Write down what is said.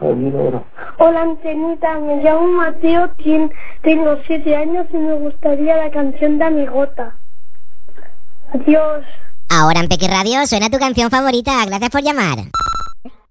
jodido. Hola, Antenita, me llamo Mateo, tengo 7 años y me gustaría la canción de Amigota. Adiós. Ahora en Peque Radio suena tu canción favorita. Gracias por llamar.